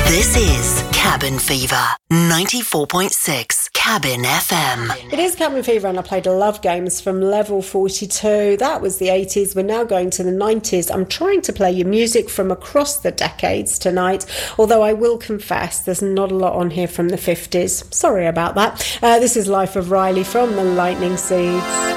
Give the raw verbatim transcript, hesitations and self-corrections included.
This is Cabin Fever, ninety-four point six Cabin F M. It is Cabin Fever, and I played Love Games from Level forty-two. That was the eighties. We're now going to the nineties. I'm trying to play you music from across the decades tonight, although I will confess there's not a lot on here from the fifties. Sorry about that. Uh, this is Life of Riley from the Lightning Seeds.